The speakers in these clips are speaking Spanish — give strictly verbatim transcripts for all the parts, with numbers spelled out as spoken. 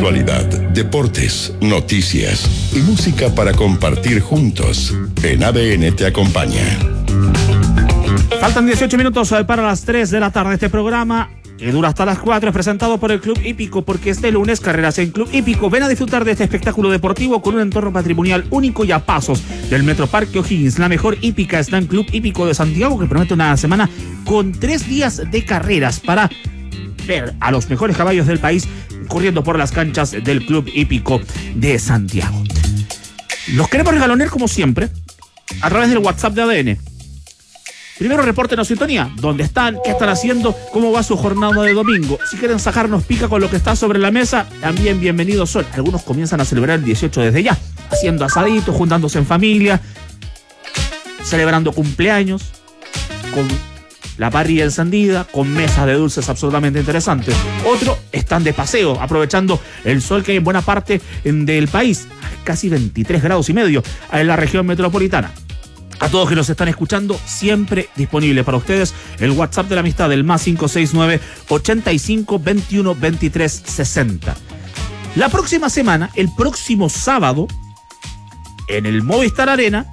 actualidad, deportes, noticias y música para compartir juntos. En A D N te acompaña. Faltan dieciocho minutos para las tres de la tarde. Este programa, que dura hasta las cuatro, es presentado por el Club Hípico, porque este lunes carreras en Club Hípico. Ven a disfrutar de este espectáculo deportivo con un entorno patrimonial único y a pasos del Metroparque O'Higgins. La mejor hípica está en Club Hípico de Santiago, que promete una semana con tres días de carreras para ver a los mejores caballos del país corriendo por las canchas del Club Hípico de Santiago. Los queremos regalonear como siempre a través del WhatsApp de A D N. Primero, repórtenos sintonía, dónde están, qué están haciendo, cómo va su jornada de domingo. Si quieren sacarnos pica con lo que está sobre la mesa, también bienvenidos son. Algunos comienzan a celebrar el dieciocho desde ya, haciendo asaditos, juntándose en familia, celebrando cumpleaños, con la parrilla encendida, con mesas de dulces absolutamente interesantes. Otros están de paseo, aprovechando el sol que hay en buena parte del país, casi veintitrés grados y medio en la región metropolitana. A todos que nos están escuchando, siempre disponible para ustedes el WhatsApp de la amistad, del más cinco seis nueve, ochenta y cinco, veintiuno, veintitrés, sesenta. La próxima semana, el próximo sábado, en el Movistar Arena,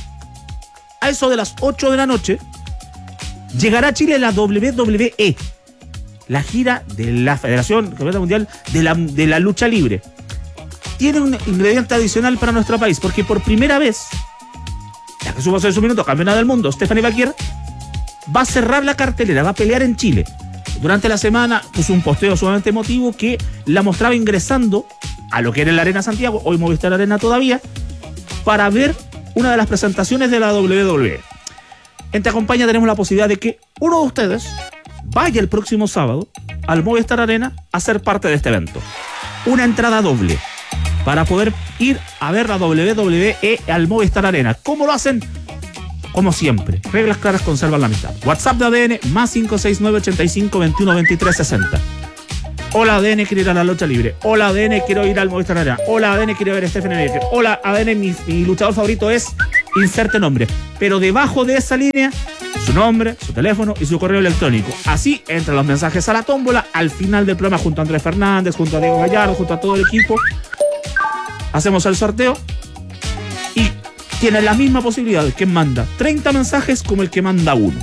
a eso de las ocho de la noche, llegará a Chile la doble u doble u E, la gira de la Federación Campeonato Mundial de la, de la Lucha Libre. Tiene un ingrediente adicional para nuestro país, porque por primera vez, la que supo hace su minuto campeona del mundo, Stephanie Baquier, va a cerrar la cartelera, va a pelear en Chile. Durante la semana puso un posteo sumamente emotivo que la mostraba ingresando a lo que era la Arena Santiago, hoy Movistar Arena todavía, para ver una de las presentaciones de la doble u doble u E. En Te Acompaña tenemos la posibilidad de que uno de ustedes vaya el próximo sábado al Movistar Arena a ser parte de este evento. Una entrada doble para poder ir a ver la doble u doble u E al Movistar Arena. ¿Cómo lo hacen? Como siempre, reglas claras conservan la amistad. WhatsApp de A D N, más cinco seis nueve, ochenta y cinco, veintiuno, veintitrés, sesenta. Hola A D N, quiero ir a la lucha libre. Hola A D N, quiero ir al Movistar Arena. Hola A D N, quiero ver a Stephanie Baker. Hola A D N, mi, mi luchador favorito es... inserte nombre, pero debajo de esa línea, su nombre, su teléfono y su correo electrónico. Así entran los mensajes a la tómbola al final del programa, junto a Andrés Fernández, junto a Diego Gallardo, junto a todo el equipo. Hacemos el sorteo y tienen la misma posibilidad de que manda treinta mensajes como el que manda uno.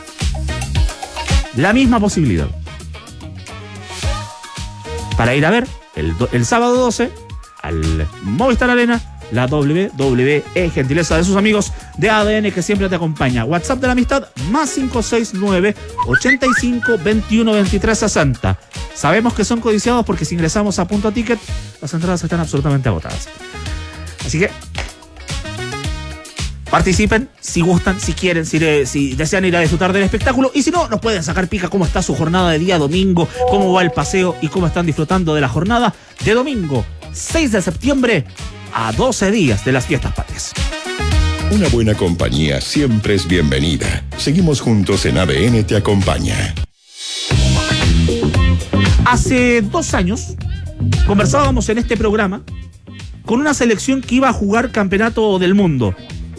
La misma posibilidad. Para ir a ver el, el sábado doce al Movistar Arena la doble u doble u E, gentileza de sus amigos de A D N que siempre te acompaña. WhatsApp de la amistad, más cinco seis nueve, ochenta y cinco, veintiuno, veintitrés, sesenta. Sabemos que son codiciados porque si ingresamos a Punto Ticket, las entradas están absolutamente agotadas. Así que participen si gustan, si quieren, si, de, si desean ir a disfrutar del espectáculo, y si no, nos pueden sacar pica cómo está su jornada de día domingo, cómo va el paseo y cómo están disfrutando de la jornada de domingo seis de septiembre, a doce días de las fiestas patrias. Una buena compañía siempre es bienvenida. Seguimos juntos en A D N te acompaña. Hace dos años conversábamos en este programa con una selección que iba a jugar campeonato del mundo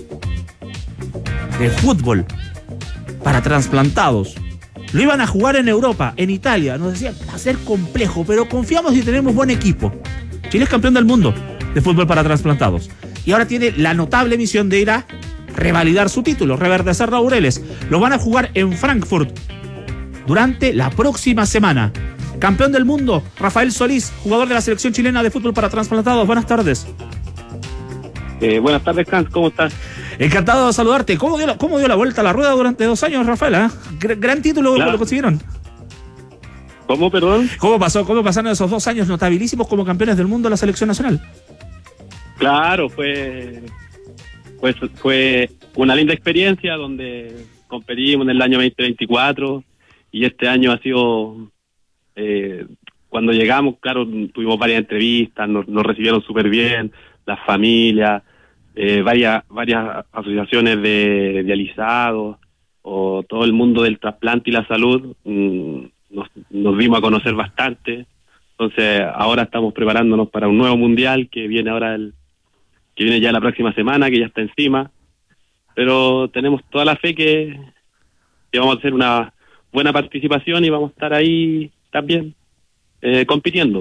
de fútbol para trasplantados. Lo iban a jugar en Europa, en Italia. Nos decían, va a ser complejo, pero confiamos y tenemos buen equipo. Chile es campeón del mundo de fútbol para trasplantados. Y ahora tiene la notable misión de ir a revalidar su título, reverdecer laureles. Lo van a jugar en Frankfurt durante la próxima semana. Campeón del mundo, Rafael Solís, jugador de la selección chilena de fútbol para trasplantados. Buenas tardes. Eh, buenas tardes, Hans, ¿cómo estás? Encantado de saludarte. ¿Cómo dio la, cómo dio la vuelta a la rueda durante dos años, Rafael? ¿Eh? Gran, gran título, claro. Lo consiguieron. ¿Cómo, perdón? ¿Cómo pasó? ¿Cómo pasaron esos dos años notabilísimos como campeones del mundo de la selección nacional? Claro, fue, pues, fue una linda experiencia donde competimos en el año veinte veinticuatro y este año ha sido, eh, cuando llegamos, claro, tuvimos varias entrevistas, nos, nos recibieron súper bien, las familias, eh, varias, varias asociaciones de dializados, o todo el mundo del trasplante y la salud, mmm, nos, nos dimos a conocer bastante. Entonces ahora estamos preparándonos para un nuevo mundial que viene ahora el que viene ya la próxima semana, que ya está encima, pero tenemos toda la fe que, que vamos a hacer una buena participación y vamos a estar ahí también eh, compitiendo.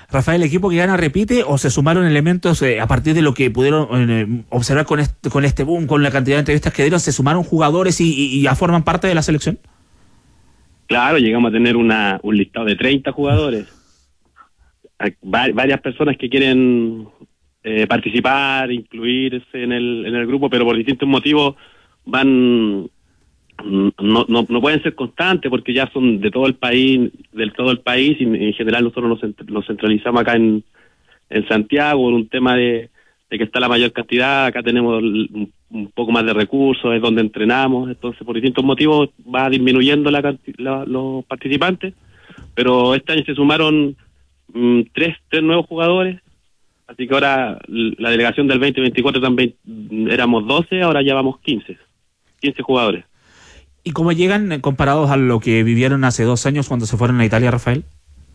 Rafael, ¿el equipo que gana repite o se sumaron elementos eh, a partir de lo que pudieron eh, observar con este, con este boom, con la cantidad de entrevistas que dieron, se sumaron jugadores y, y, y ya forman parte de la selección? Claro, llegamos a tener una, un listado de treinta jugadores. Hay varias personas que quieren eh, participar, incluirse en el, en el grupo, pero por distintos motivos van... No, no no pueden ser constantes porque ya son de todo el país, del todo el país, y en general nosotros nos, nos centralizamos acá en, en Santiago en un tema de, de que está la mayor cantidad, acá tenemos un, un poco más de recursos, es donde entrenamos, entonces por distintos motivos va disminuyendo la, la, los participantes, pero este año se sumaron mmm, tres, tres nuevos jugadores, así que ahora la delegación del veinte veinticuatro también éramos doce, ahora ya vamos quince, quince jugadores. ¿Y cómo llegan comparados a lo que vivieron hace dos años cuando se fueron a Italia, Rafael?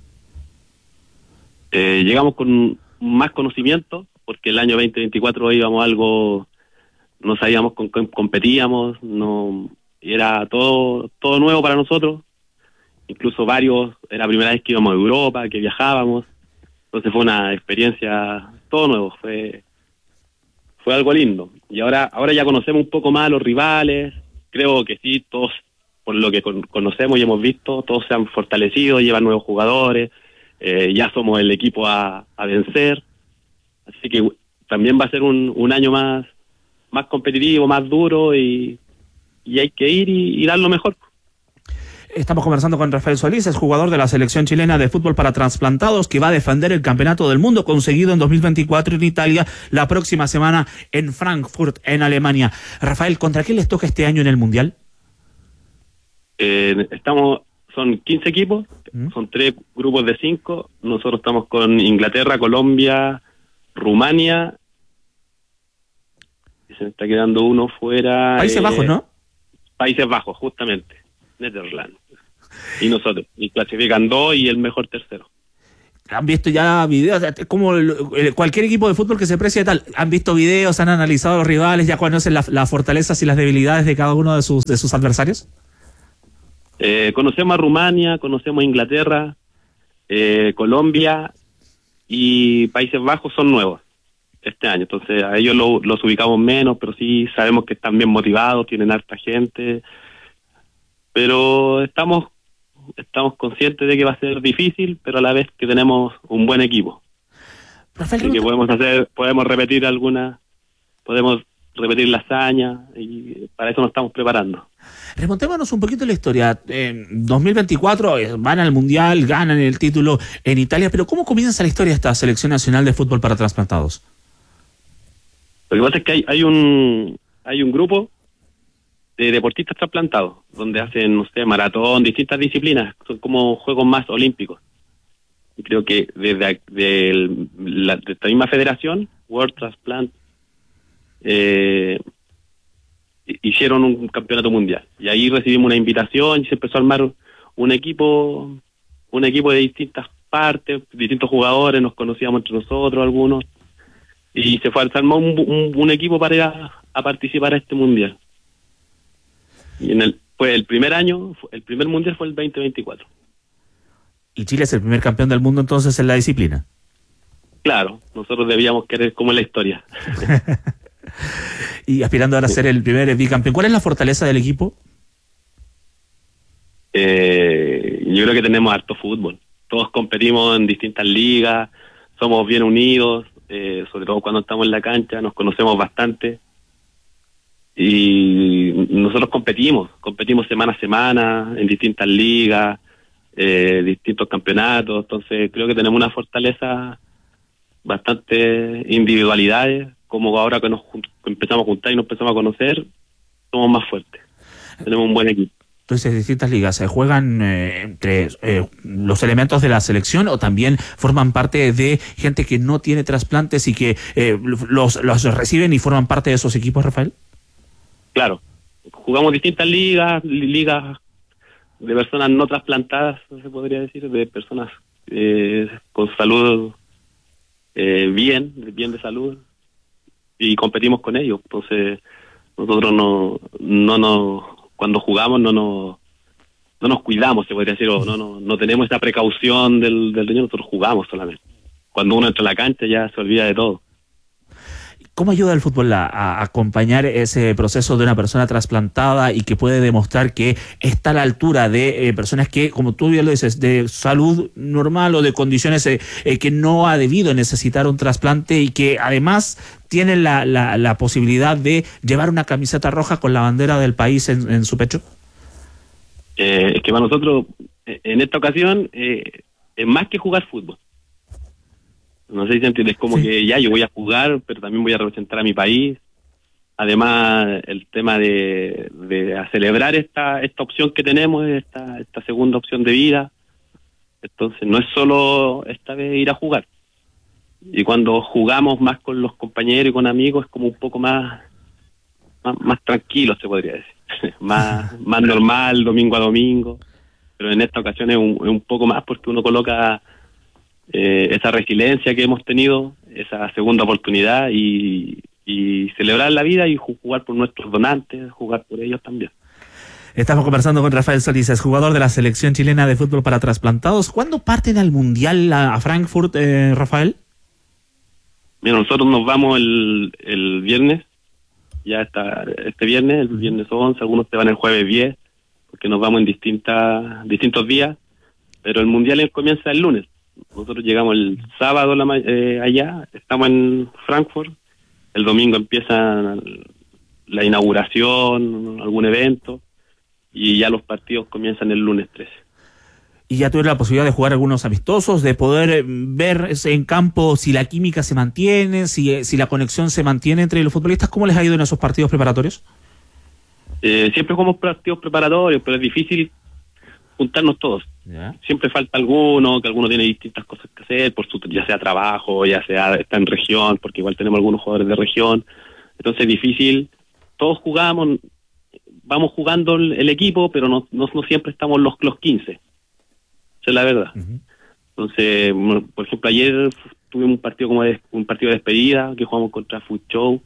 Eh, llegamos con más conocimiento, porque el año veinte veinticuatro íbamos algo, no sabíamos con qué competíamos, no, era todo todo nuevo para nosotros, incluso varios, era la primera vez que íbamos a Europa, que viajábamos, entonces fue una experiencia, todo nuevo, fue fue algo lindo. Y ahora ahora ya conocemos un poco más a los rivales. Creo que sí, todos, por lo que con, conocemos y hemos visto, todos se han fortalecido, llevan nuevos jugadores, eh, ya somos el equipo a, a vencer, así que también va a ser un, un año más más competitivo, más duro, y, y hay que ir y, y dar lo mejor. Estamos conversando con Rafael Solís, es jugador de la selección chilena de fútbol para trasplantados, que va a defender el campeonato del mundo conseguido en dos mil veinticuatro en Italia, la próxima semana en Frankfurt, en Alemania. Rafael, ¿contra qué les toca este año en el Mundial? Eh, estamos, son quince equipos, ¿Mm? Son tres grupos de cinco. Nosotros estamos con Inglaterra, Colombia, Rumania, y se me está quedando uno fuera. Países eh, Bajos, ¿no? Países Bajos, justamente. Netherlands. Y nosotros. Y clasifican dos y el mejor tercero. ¿Han visto ya videos? Como el, el, cualquier equipo de fútbol que se precie tal, ¿han visto videos, han analizado a los rivales, ya conocen la, las fortalezas y las debilidades de cada uno de sus, de sus adversarios? Eh, conocemos a Rumania, conocemos a Inglaterra, eh, Colombia y Países Bajos son nuevos este año. Entonces a ellos lo, los ubicamos menos, pero sí sabemos que están bien motivados, tienen harta gente. Pero estamos estamos conscientes de que va a ser difícil, pero a la vez que tenemos un buen equipo. Así que podemos hacer, podemos repetir alguna, podemos repetir la hazaña, y para eso nos estamos preparando. Remontémonos un poquito la historia. En dos mil veinticuatro van al Mundial, ganan el título en Italia, pero ¿cómo comienza la historia de esta Selección Nacional de Fútbol para Trasplantados? Lo que pasa es que hay, hay un hay un grupo de deportistas trasplantados, donde hacen, no sé, maratón, distintas disciplinas, son como juegos más olímpicos. Y creo que desde de la, de esta misma federación, World Transplant, eh, hicieron un campeonato mundial. Y ahí recibimos una invitación y se empezó a armar un equipo, un equipo de distintas partes, distintos jugadores, nos conocíamos entre nosotros algunos, y se fue a armar un, un, un equipo para ir a, a participar a este mundial. Y en el pues el primer año, el primer mundial fue el veinte veinticuatro. ¿Y Chile es el primer campeón del mundo entonces en la disciplina? Claro, nosotros debíamos querer como en la historia. Y aspirando ahora a ser el primer bicampeón. ¿Cuál es la fortaleza del equipo? Eh, yo creo que tenemos harto fútbol. Todos competimos en distintas ligas, somos bien unidos, eh, sobre todo cuando estamos en la cancha, nos conocemos bastante. Y nosotros competimos, competimos semana a semana en distintas ligas, eh, distintos campeonatos, entonces creo que tenemos una fortaleza, bastante individualidades, como ahora que nos empezamos a juntar y nos empezamos a conocer, somos más fuertes, tenemos un buen equipo. Entonces, distintas ligas, ¿se juegan eh, entre eh, los elementos de la selección o también forman parte de gente que no tiene trasplantes y que eh, los, los reciben y forman parte de esos equipos, Rafael? Claro, jugamos distintas ligas, ligas de personas no trasplantadas, se podría decir, de personas eh, con salud eh, bien, bien de salud, y competimos con ellos. Entonces, nosotros no, no nos, cuando jugamos no nos, no nos cuidamos, se podría decir, o no, no, no tenemos esa precaución del, del riñón, nosotros jugamos solamente. cuando uno entra a la cancha ya se olvida de todo. ¿Cómo ayuda el fútbol a, a acompañar ese proceso de una persona trasplantada y que puede demostrar que está a la altura de eh, personas que, como tú bien lo dices, de salud normal o de condiciones eh, eh, que no ha debido necesitar un trasplante y que además tienen la, la, la posibilidad de llevar una camiseta roja con la bandera del país en, en su pecho? Eh, es que para nosotros, en esta ocasión, eh, es más que jugar fútbol. No sé si entiendes, como sí. que ya yo voy a jugar, pero también voy a representar a mi país. Además, el tema de, de a celebrar esta esta opción que tenemos, esta esta segunda opción de vida. Entonces, no es solo esta vez ir a jugar. Y cuando jugamos más con los compañeros y con amigos, es como un poco más más, más tranquilo, se podría decir. más más normal, domingo a domingo. Pero en esta ocasión es un, es un poco más porque uno coloca Eh, esa resiliencia que hemos tenido, esa segunda oportunidad y, y celebrar la vida y jugar por nuestros donantes, jugar por ellos también. Estamos conversando con Rafael Solís, es jugador de la selección chilena de fútbol para trasplantados. ¿Cuándo parten al Mundial a, a Frankfurt, eh, Rafael? Mira, nosotros nos vamos el, el viernes, ya está este viernes, el viernes once, algunos se van el jueves diez, porque nos vamos en distintas distintos días, pero el Mundial comienza el lunes. Nosotros llegamos el sábado la, eh, allá, estamos en Frankfurt, el domingo empieza la inauguración, algún evento, y ya los partidos comienzan el lunes trece. Y ya tuvieron la posibilidad de jugar algunos amistosos, de poder ver en campo si la química se mantiene, si, si la conexión se mantiene entre los futbolistas. ¿Cómo les ha ido en esos partidos preparatorios? Eh, siempre jugamos partidos preparatorios, pero es difícil juntarnos todos. ¿Ya? Siempre falta alguno, que alguno tiene distintas cosas que hacer, por su, ya sea trabajo, ya sea está en región, porque igual tenemos algunos jugadores de región, entonces es difícil. Todos jugamos, vamos jugando el, el equipo, pero no, no, no siempre estamos los, los quince, esa es la verdad. Uh-huh. Entonces, por ejemplo, ayer tuvimos un partido como de, un partido de despedida, que jugamos contra Food Show,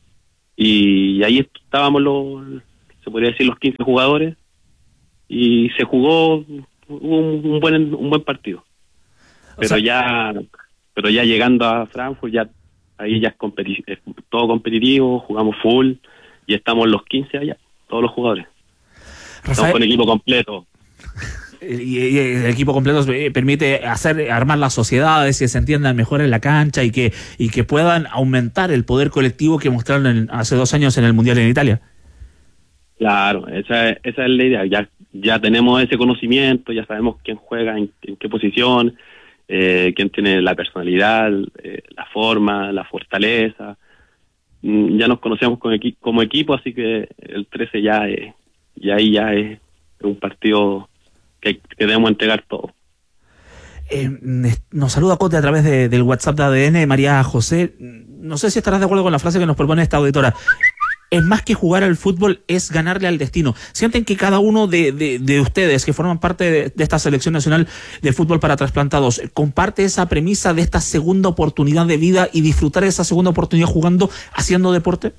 y ahí estábamos los, se podría decir, los quince jugadores, y se jugó un, un buen un buen partido, pero o sea, ya pero ya llegando a Frankfurt ya ahí ya es, competi- es todo competitivo, jugamos full y estamos los quince allá, todos los jugadores. Rafael, estamos con equipo completo. Y, y el equipo completo permite hacer armar las sociedades, que se entiendan mejor en la cancha y que y que puedan aumentar el poder colectivo que mostraron en, hace dos años en el Mundial en Italia. Claro, esa es, esa es la idea. Ya ya tenemos ese conocimiento, ya sabemos quién juega en, en qué posición, eh, quién tiene la personalidad, eh, la forma, la fortaleza. Mm, ya nos conocemos como, equi- como equipo, así que el trece ya es, ya ahí ya es un partido que, que debemos entregar todo. Eh, nos saluda Cote a través de, del WhatsApp de A D N, María José. No sé si estarás de acuerdo con la frase que nos propone esta auditora. Es más que jugar al fútbol, es ganarle al destino. ¿Sienten que cada uno de, de, de ustedes que forman parte de, de esta selección nacional de fútbol para trasplantados comparte esa premisa de esta segunda oportunidad de vida y disfrutar de esa segunda oportunidad jugando, haciendo deporte?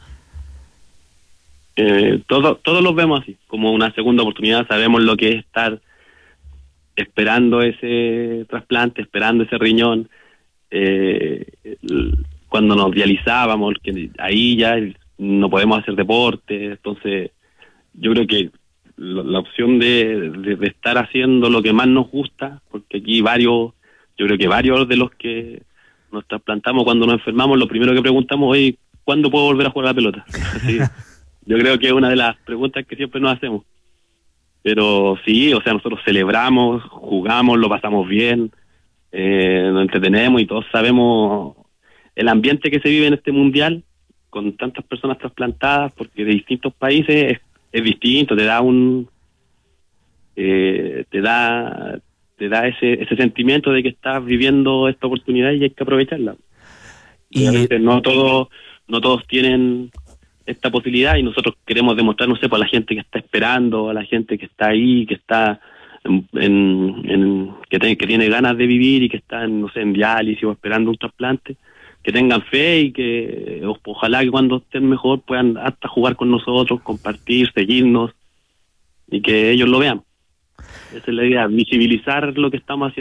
Eh, todo, todos los vemos así, como una segunda oportunidad. Sabemos lo que es estar esperando ese trasplante, esperando ese riñón. Eh, cuando nos dializábamos, que ahí ya no podemos hacer deporte, entonces yo creo que la, la opción de, de, de estar haciendo lo que más nos gusta, porque aquí varios, yo creo que varios de los que nos trasplantamos cuando nos enfermamos, lo primero que preguntamos, oye, ¿cuándo puedo volver a jugar a la pelota? Así, yo creo que es una de las preguntas que siempre nos hacemos. Pero sí, o sea, nosotros celebramos, jugamos, lo pasamos bien, eh, nos entretenemos y todos sabemos el ambiente que se vive en este mundial con tantas personas trasplantadas, porque de distintos países es, es distinto, te da un eh, te da te da ese ese sentimiento de que estás viviendo esta oportunidad y hay que aprovecharla. Y no todos no todos tienen esta posibilidad y nosotros queremos demostrar, no sé, para la gente que está esperando, a la gente que está ahí, que está en, en, en que, te, que tiene ganas de vivir y que está en, no sé, en diálisis o esperando un trasplante, que tengan fe y que ojalá que cuando estén mejor puedan hasta jugar con nosotros, compartir, seguirnos y que ellos lo vean. Esa es la idea, visibilizar lo que estamos haciendo.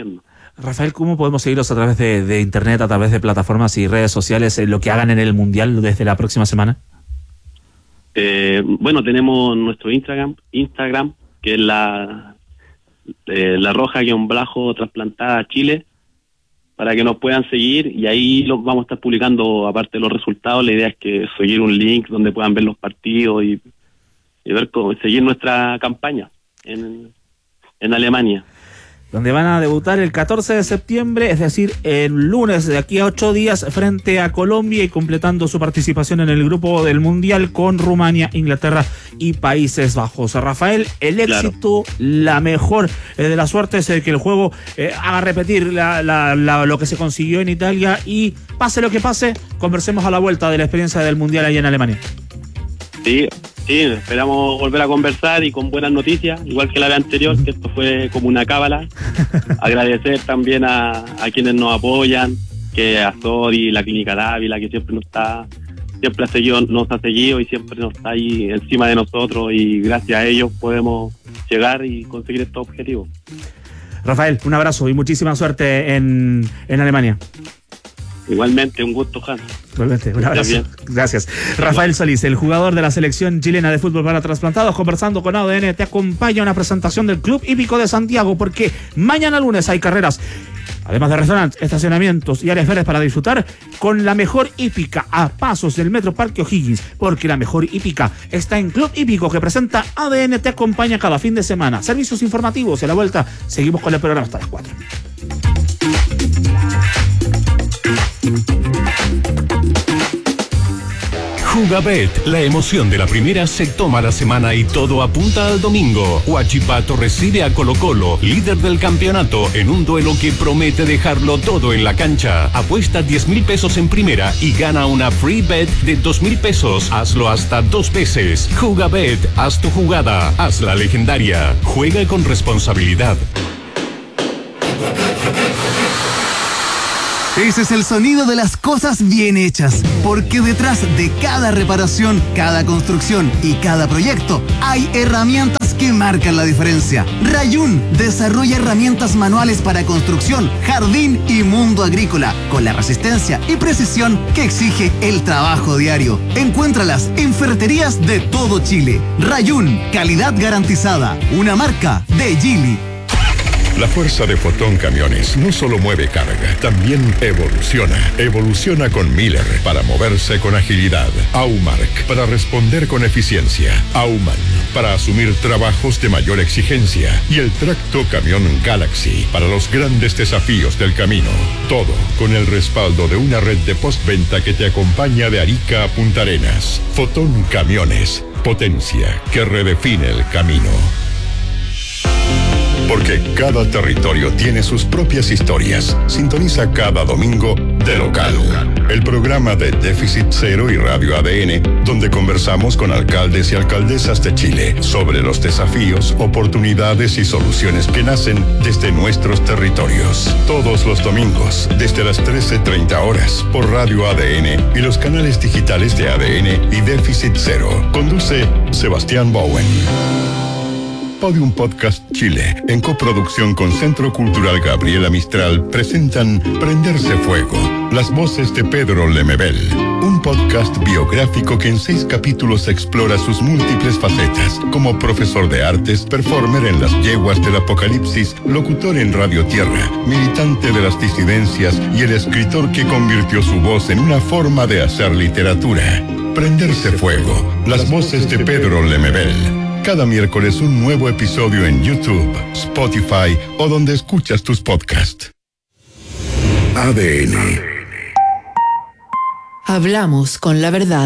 Rafael, ¿cómo podemos seguirlos a través de, de internet, a través de plataformas y redes sociales, en lo que hagan en el Mundial desde la próxima semana? Eh, bueno, tenemos nuestro Instagram, Instagram que es la, eh, la roja-blajo trasplantada Chile, para que nos puedan seguir, y ahí los vamos a estar publicando, aparte de los resultados. La idea es que seguir un link donde puedan ver los partidos y, y ver cómo seguir nuestra campaña en, en Alemania. Donde van a debutar el catorce de septiembre, es decir, el lunes de aquí a ocho días, frente a Colombia, y completando su participación en el grupo del Mundial con Rumania, Inglaterra y Países Bajos. Rafael, el éxito, claro, la mejor eh, de la suerte es el que el juego eh, haga repetir la, la, la, lo que se consiguió en Italia, y pase lo que pase, conversemos a la vuelta de la experiencia del Mundial allá en Alemania. Sí, sí, esperamos volver a conversar y con buenas noticias, igual que la vez anterior, que esto fue como una cábala. Agradecer también a, a quienes nos apoyan, que a Sodi, la Clínica Dávila, que siempre nos está, siempre ha seguido, nos ha seguido y siempre nos está ahí encima de nosotros, y gracias a ellos podemos llegar y conseguir estos objetivos. Rafael, un abrazo y muchísima suerte en, en Alemania. Igualmente, un gusto, Hans. Igualmente, un abrazo. Gracias. Rafael Solís, el jugador de la selección chilena de fútbol para trasplantados, conversando con A D N. Te acompaña una presentación del Club Hípico de Santiago, porque mañana lunes hay carreras, además de restaurantes, estacionamientos y áreas verdes para disfrutar, con la mejor hípica a pasos del Metro Parque O'Higgins, porque la mejor hípica está en Club Hípico, que presenta A D N. Te acompaña cada fin de semana. Servicios informativos. En la vuelta seguimos con el programa hasta las cuatro. Jugabet, la emoción de la primera se toma la semana y todo apunta al domingo. Huachipato recibe a Colo Colo, líder del campeonato, en un duelo que promete dejarlo todo en la cancha. Apuesta diez mil pesos en primera y gana una free bet de dos mil pesos. Hazlo hasta dos veces. Jugabet, haz tu jugada, hazla legendaria. Juega con responsabilidad. Ese es el sonido de las cosas bien hechas, porque detrás de cada reparación, cada construcción y cada proyecto hay herramientas que marcan la diferencia. Rayun desarrolla herramientas manuales para construcción, jardín y mundo agrícola, con la resistencia y precisión que exige el trabajo diario. Encuéntralas en ferreterías de todo Chile. Rayun, calidad garantizada, una marca de Geely. La fuerza de Fotón Camiones no solo mueve carga, también evoluciona. Evoluciona con Miller para moverse con agilidad. Aumark para responder con eficiencia. Auman para asumir trabajos de mayor exigencia. Y el tracto camión Galaxy para los grandes desafíos del camino. Todo con el respaldo de una red de postventa que te acompaña de Arica a Punta Arenas. Fotón Camiones, potencia que redefine el camino. Porque cada territorio tiene sus propias historias. Sintoniza cada domingo De Local, el programa de Déficit Cero y Radio A D N, donde conversamos con alcaldes y alcaldesas de Chile sobre los desafíos, oportunidades y soluciones que nacen desde nuestros territorios. Todos los domingos, desde las trece treinta horas, por Radio A D N y los canales digitales de A D N y Déficit Cero. Conduce Sebastián Bowen. Podium Podcast Chile, en coproducción con Centro Cultural Gabriela Mistral, presentan Prenderse Fuego, las voces de Pedro Lemebel, un podcast biográfico que en seis capítulos explora sus múltiples facetas, como profesor de artes, performer en las yeguas del apocalipsis, locutor en Radio Tierra, militante de las disidencias y el escritor que convirtió su voz en una forma de hacer literatura. Prenderse Fuego, las voces de Pedro Lemebel. Cada miércoles un nuevo episodio en YouTube, Spotify o donde escuchas tus podcasts. A D N. Hablamos con la verdad.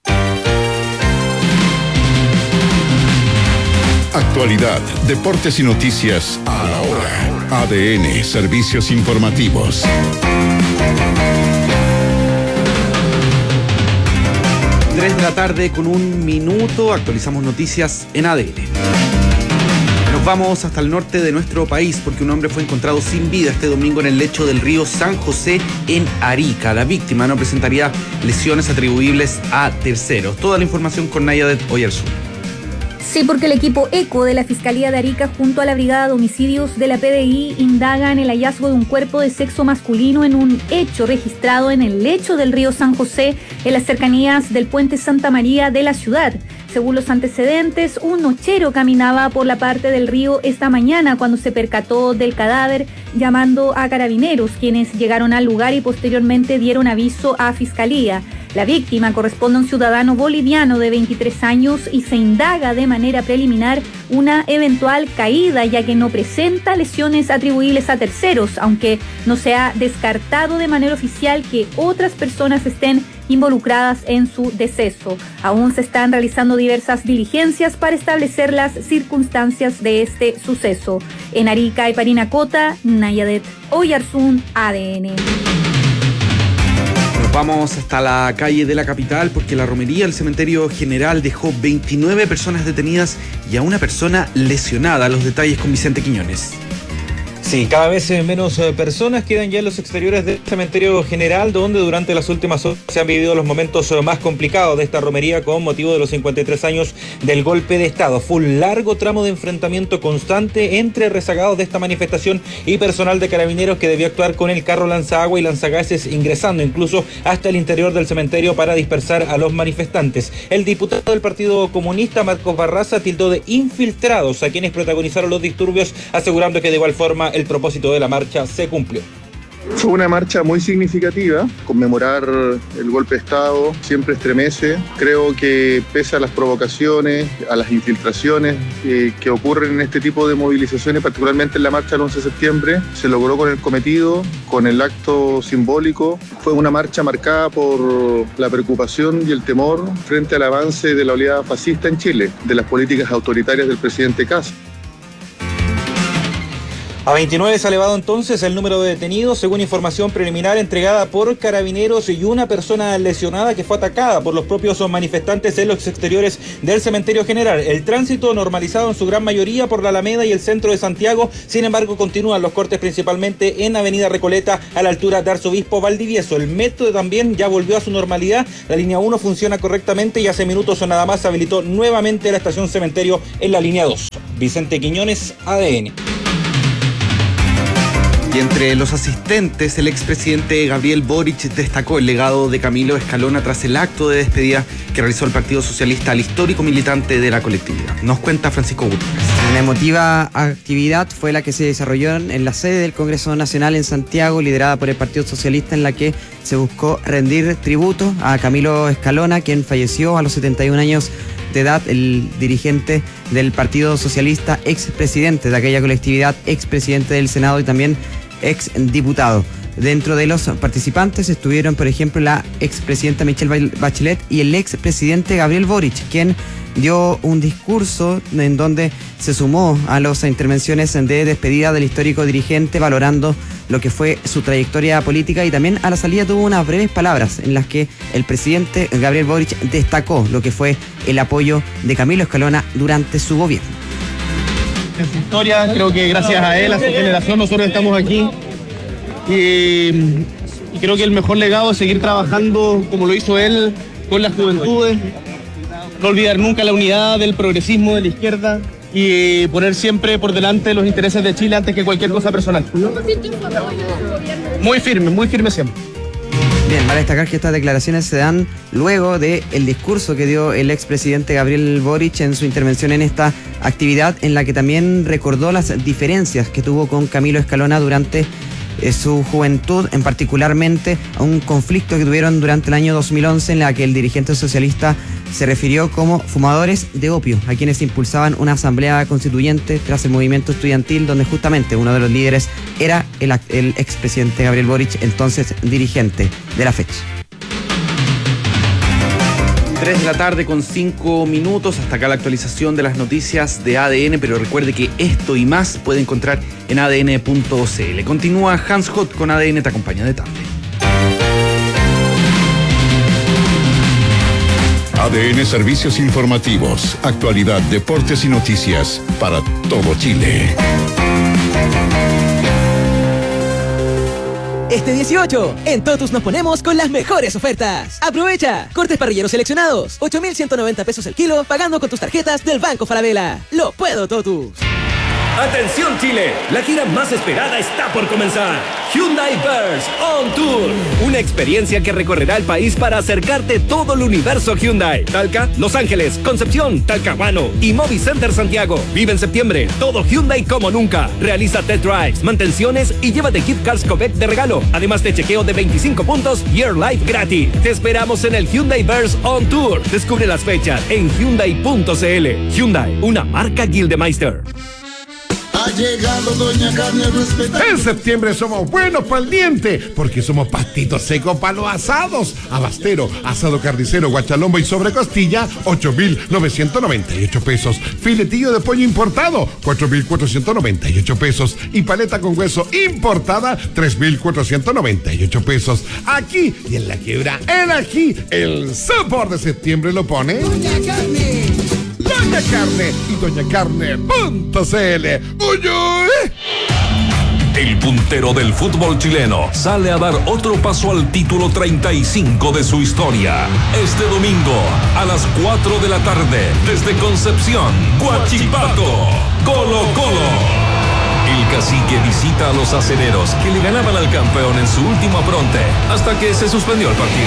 Actualidad, deportes y noticias a la hora. A D N, servicios informativos. tres de la tarde con un minuto, actualizamos noticias en A D N. Nos vamos hasta el norte de nuestro país porque un hombre fue encontrado sin vida este domingo en el lecho del río San José en Arica. La víctima no presentaría lesiones atribuibles a terceros. Toda la información con Nayadet Oyarzún. Sí, porque el equipo ECO de la Fiscalía de Arica junto a la Brigada de Homicidios de la P D I indagan el hallazgo de un cuerpo de sexo masculino en un hecho registrado en el lecho del río San José, en las cercanías del puente Santa María de la ciudad. Según los antecedentes, un nochero caminaba por la parte del río esta mañana cuando se percató del cadáver, llamando a carabineros, quienes llegaron al lugar y posteriormente dieron aviso a Fiscalía. La víctima corresponde a un ciudadano boliviano de veintitrés años y se indaga de manera preliminar una eventual caída, ya que no presenta lesiones atribuibles a terceros, aunque no se ha descartado de manera oficial que otras personas estén involucradas en su deceso. Aún se están realizando diversas diligencias para establecer las circunstancias de este suceso. En Arica y Parinacota, Nayadet Oyarzún, A D N. Vamos hasta la calle de la capital porque la romería del cementerio general dejó veintinueve personas detenidas y a una persona lesionada. Los detalles con Vicente Quiñones. Sí, cada vez menos personas quedan ya en los exteriores del cementerio general, donde durante las últimas horas se han vivido los momentos más complicados de esta romería con motivo de los cincuenta y tres años del golpe de Estado. Fue un largo tramo de enfrentamiento constante entre rezagados de esta manifestación y personal de carabineros que debió actuar con el carro lanzagua y lanzagases, ingresando incluso hasta el interior del cementerio para dispersar a los manifestantes. El diputado del Partido Comunista, Marcos Barraza, tildó de infiltrados a quienes protagonizaron los disturbios, asegurando que de igual forma el propósito de la marcha se cumplió. Fue una marcha muy significativa. Conmemorar el golpe de Estado siempre estremece. Creo que pese a las provocaciones, a las infiltraciones eh, que ocurren en este tipo de movilizaciones, particularmente en la marcha del once de septiembre, se logró con el cometido, con el acto simbólico. Fue una marcha marcada por la preocupación y el temor frente al avance de la oleada fascista en Chile, de las políticas autoritarias del presidente Kast. A veintinueve se ha elevado entonces el número de detenidos, según información preliminar entregada por carabineros, y una persona lesionada que fue atacada por los propios manifestantes en los exteriores del cementerio general. El tránsito normalizado en su gran mayoría por la Alameda y el centro de Santiago. Sin embargo, continúan los cortes principalmente en Avenida Recoleta, a la altura de Arzobispo Valdivieso. El metro también ya volvió a su normalidad. La línea uno funciona correctamente y hace minutos o nada más se habilitó nuevamente la estación cementerio en la línea dos. Vicente Quiñones, A D N. Y entre los asistentes, el expresidente Gabriel Boric destacó el legado de Camilo Escalona tras el acto de despedida que realizó el Partido Socialista al histórico militante de la colectividad. Nos cuenta Francisco Gutiérrez. Una emotiva actividad fue la que se desarrolló en la sede del Congreso Nacional en Santiago, liderada por el Partido Socialista, en la que se buscó rendir tributo a Camilo Escalona, quien falleció a los setenta y un años de edad, el dirigente del Partido Socialista, expresidente de aquella colectividad, expresidente del Senado y también exdiputado. Dentro de los participantes estuvieron, por ejemplo, la expresidenta Michelle Bachelet y el expresidente Gabriel Boric, quien dio un discurso en donde se sumó a las intervenciones de despedida del histórico dirigente, valorando lo que fue su trayectoria política, y también a la salida tuvo unas breves palabras en las que el presidente Gabriel Boric destacó lo que fue el apoyo de Camilo Escalona durante su gobierno. En su historia, creo que gracias a él, a su generación, nosotros estamos aquí y, y creo que el mejor legado es seguir trabajando como lo hizo él con las juventudes, no olvidar nunca la unidad del progresismo de la izquierda y poner siempre por delante los intereses de Chile antes que cualquier cosa personal. Muy firme, muy firme siempre. Bien, vale destacar que estas declaraciones se dan luego del discurso que dio el expresidente Gabriel Boric en su intervención en esta actividad, en la que también recordó las diferencias que tuvo con Camilo Escalona durante eh, su juventud, en particularmente a un conflicto que tuvieron durante el año dos mil once, en la que el dirigente socialista se refirió como fumadores de opio a quienes impulsaban una asamblea constituyente tras el movimiento estudiantil, donde justamente uno de los líderes era el, el expresidente Gabriel Boric, entonces dirigente de la fecha. tres de la tarde con cinco minutos. Hasta acá la actualización de las noticias de A D N, pero recuerde que esto y más puede encontrar en A D N punto C L. Continúa Hans Hot con A D N Te Acompaña de tarde. A D N Servicios Informativos, actualidad, deportes y noticias para todo Chile. Este dieciocho, en Totus nos ponemos con las mejores ofertas. ¡Aprovecha! Cortes parrilleros seleccionados, ocho mil ciento noventa pesos el kilo, pagando con tus tarjetas del Banco Falabella. ¡Lo puedo, Totus! ¡Atención, Chile! La gira más esperada está por comenzar. Hyundai Verse On Tour. Una experiencia que recorrerá el país para acercarte todo el universo Hyundai. Talca, Los Ángeles, Concepción, Talcahuano y Movi Center Santiago. Vive en septiembre. Todo Hyundai como nunca. Realiza test drives, mantenciones y llévate gift cards Copec de regalo. Además de chequeo de veinticinco puntos y Air Life gratis. Te esperamos en el Hyundai Verse On Tour. Descubre las fechas en Hyundai punto c l. Hyundai, una marca Gildemeister. Ha llegado Doña Carne Respetable. En septiembre somos buenos para el diente, porque somos pastitos secos para los asados. Abastero, asado carnicero, guachalombo y sobrecostilla, ocho mil novecientos noventa y ocho pesos. Filetillo de pollo importado, cuatro mil cuatrocientos noventa y ocho pesos. Y paleta con hueso importada, tres mil cuatrocientos noventa y ocho pesos. Aquí y en la quiebra, el ají, el sabor de septiembre lo pone Doña Carne. Doña Carne y doña carne punto c l. ¡Uy, uy! El puntero del fútbol chileno sale a dar otro paso al título treinta y cinco de su historia. Este domingo, a las cuatro de la tarde, desde Concepción, Huachipato, Colo Colo. El cacique visita a los acereros que le ganaban al campeón en su último apronte, hasta que se suspendió el partido.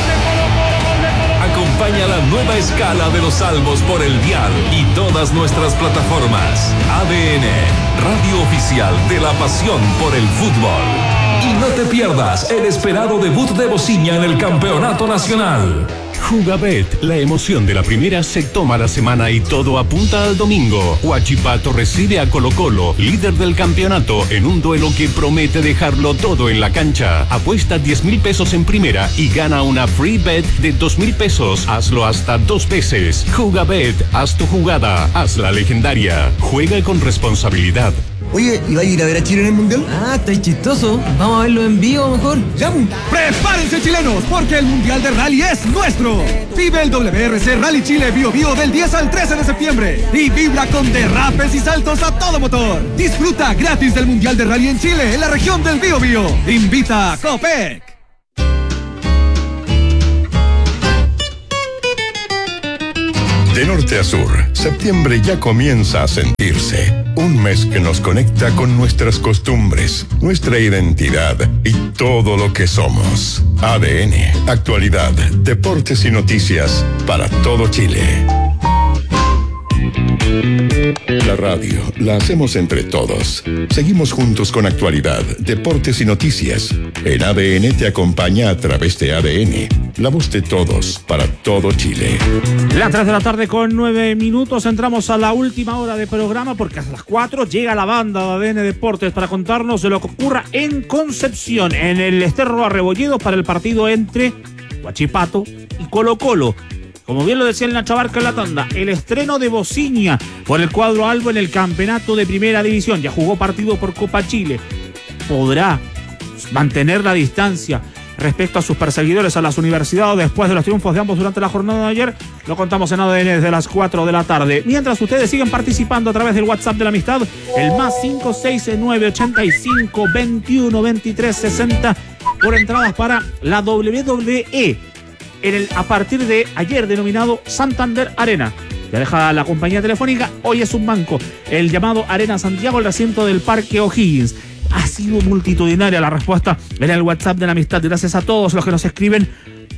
Acompaña la nueva escala de los salvos por el dial y todas nuestras plataformas. A D N, radio oficial de la pasión por el fútbol. Y no te pierdas el esperado debut de Bociña en el campeonato nacional. Jugabet, la emoción de la primera se toma la semana y todo apunta al domingo. Huachipato recibe a Colo Colo, líder del campeonato, en un duelo que promete dejarlo todo en la cancha. Apuesta diez mil pesos en primera y gana una free bet de dos mil pesos. Hazlo hasta dos veces. Jugabet, haz tu jugada, hazla legendaria. Juega con responsabilidad. Oye, ¿y va a ir a ver a Chile en el Mundial? Ah, está chistoso. Vamos a verlo en vivo mejor. ¡Ya! ¡Prepárense, chilenos! Porque el Mundial de Rally es nuestro. Vive el W R C Rally Chile Bio Bio del diez al trece de septiembre. Y vibra con derrapes y saltos a todo motor. Disfruta gratis del Mundial de Rally en Chile, en la región del Bio Bio. Invita a Copec. De norte a sur, septiembre ya comienza a sentirse. Un mes que nos conecta con nuestras costumbres, nuestra identidad y todo lo que somos. A D N, actualidad, deportes y noticias para todo Chile. La radio la hacemos entre todos. Seguimos juntos con actualidad, deportes y noticias. En A D N te acompaña a través de A D N, la voz de todos para todo Chile. Las tres de la tarde con nueve minutos. Entramos a la última hora de programa porque a las cuatro llega la banda de A D N Deportes para contarnos de lo que ocurra en Concepción, en el Esterro Arrebolledo, para el partido entre Huachipato y Colo Colo. Como bien lo decía el Nacho Barca en la tanda, el estreno de Bociña por el cuadro albo en el campeonato de primera división. Ya jugó partido por Copa Chile. ¿Podrá mantener la distancia respecto a sus perseguidores, a las universidades, después de los triunfos de ambos durante la jornada de ayer? Lo contamos en A D N desde las cuatro de la tarde. Mientras ustedes siguen participando a través del WhatsApp de la amistad, el más cinco seis nueve ochenta y cinco veintiuno veintitrés sesenta, por entradas para la W W E. En el, a partir de ayer denominado Santander Arena. Ya deja la compañía telefónica, hoy es un banco. El llamado Arena Santiago, el recinto del Parque O'Higgins. Ha sido multitudinaria la respuesta en el WhatsApp de la amistad. Gracias a todos los que nos escriben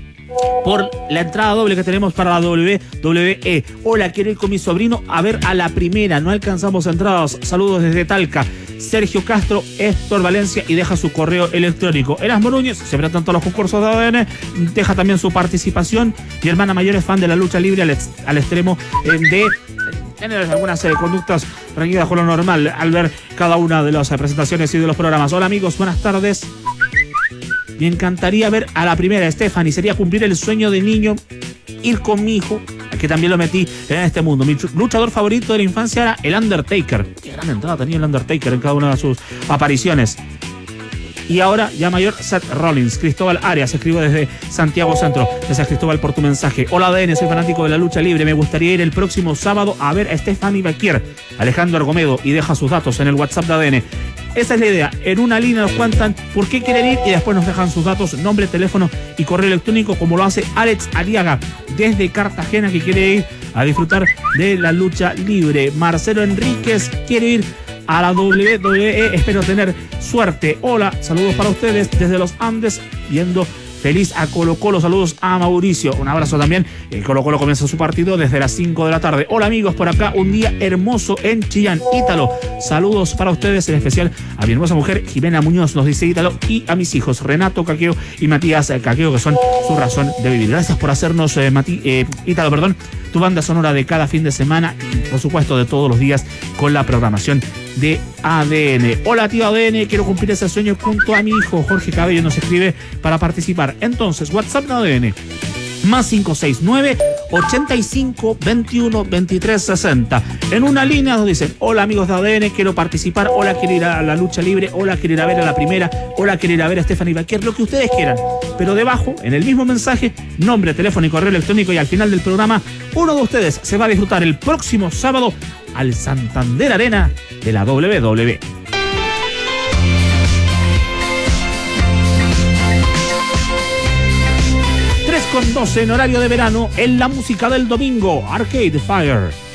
por la entrada doble que tenemos para la W W E. Hola, quiero ir con mi sobrino a ver a la primera. No alcanzamos entradas. Saludos desde Talca. Sergio Castro, Héctor Valencia, y deja su correo electrónico. Erasmo Núñez, siempre tanto los concursos de A D N, deja también su participación. Mi hermana mayor es fan de la lucha libre al, ex, al extremo eh, de tener algunas eh, conductas reñidas con lo normal al ver cada una de las eh, presentaciones y de los programas. Hola amigos, buenas tardes. Me encantaría ver a la primera, Stephanie. Sería cumplir el sueño de niño, ir con mi hijo, que también lo metí en este mundo. Mi luchador favorito de la infancia era el Undertaker. Qué gran entrada tenía el Undertaker en cada una de sus apariciones. Y ahora, ya mayor, Seth Rollins. Cristóbal Arias escribe desde Santiago Centro. Gracias, Cristóbal, por tu mensaje. Hola, A D N, soy fanático de la lucha libre. Me gustaría ir el próximo sábado a ver a Stephanie Baquier. Alejandro Argomedo, y deja sus datos en el WhatsApp de A D N. Esa es la idea. En una línea nos cuentan por qué quieren ir y después nos dejan sus datos, nombre, teléfono y correo electrónico, como lo hace Alex Aliaga desde Cartagena, que quiere ir a disfrutar de la lucha libre. Marcelo Enríquez quiere ir a la doble u doble u E. Espero tener suerte. Hola, saludos para ustedes desde los Andes, viendo feliz a Colo Colo. Saludos a Mauricio. Un abrazo también. El Colo Colo comienza su partido desde las cinco de la tarde. Hola amigos, por acá un día hermoso en Chillán. Ítalo, saludos para ustedes, en especial a mi hermosa mujer Jimena Muñoz, nos dice Ítalo, y a mis hijos Renato Caqueo y Matías Caqueo, que son su razón de vivir. Gracias por hacernos, eh, Mati, eh, Ítalo, perdón, tu banda sonora de cada fin de semana y por supuesto de todos los días con la programación de A D N. Hola tío A D N, quiero cumplir ese sueño junto a mi hijo Jorge Cabello, nos escribe para participar. Entonces, WhatsApp de A D N más cinco seis nueve, ochenta y cinco, veintiuno, veintitrés, sesenta. En una línea nos dicen: hola amigos de A D N, quiero participar, hola, quiero ir a la lucha libre, hola, quiero ir a ver a la primera, hola, quiero ir a ver a Stephanie Baquer, lo que ustedes quieran. Pero debajo, en el mismo mensaje, nombre, teléfono y correo electrónico, y al final del programa, uno de ustedes se va a disfrutar el próximo sábado al Santander Arena de la doble u doble u E. tres con doce en horario de verano, en la música del domingo, Arcade Fire.